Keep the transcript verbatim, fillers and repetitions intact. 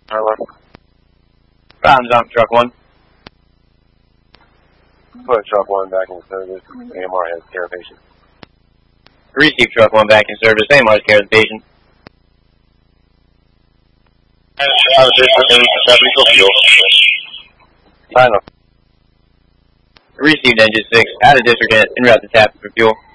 Hello. Problems on truck one. Put truck one back in service. A M R has care of patient. Receive truck one back in service. A M R has care of the patient. Sign up. Received engine six. Out of district en route to tap for fuel.